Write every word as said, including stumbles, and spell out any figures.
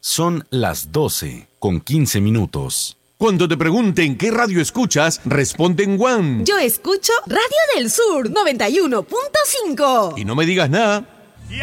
Son las doce con quince minutos. Cuando te pregunten qué radio escuchas, responde en Guam. Yo escucho Radio del Sur noventa y uno punto cinco. Y no me digas nada.